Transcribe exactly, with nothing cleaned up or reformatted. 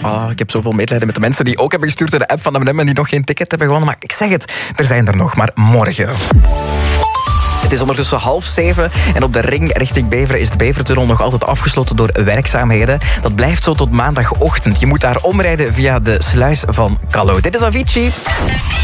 Oh, ik heb zoveel medelijden met de mensen die ook hebben gestuurd in de app van M en M en die nog geen ticket hebben gewonnen. Maar ik zeg het, er zijn er nog, maar morgen. Het is ondertussen half zeven en op de ring richting Beveren is de Bevertunnel nog altijd afgesloten door werkzaamheden. Dat blijft zo tot maandagochtend. Je moet daar omrijden via de sluis van Callo. Dit is Avicii.